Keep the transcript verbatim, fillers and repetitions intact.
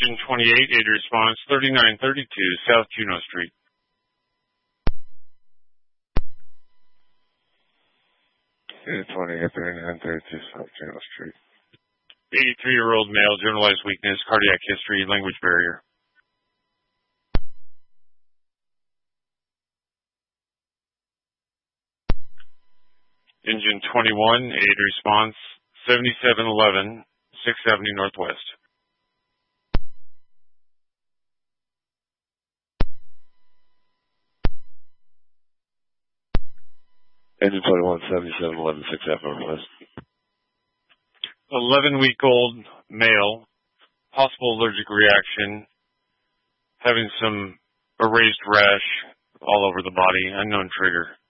Engine twenty-eight, aid response, thirty-nine thirty-two South Juneau Street. Engine twenty-eight, thirty-nine thirty-two South Juneau Street. eighty-three-year-old male, generalized weakness, cardiac history, language barrier. Engine twenty-one, aid response, seventy-seven eleven sixth Avenue Northwest. Engine twenty-one, seventy-seven eleven sixth Avenue Northwest. eleven-week-old male, possible allergic reaction, having some erased rash all over the body, unknown trigger.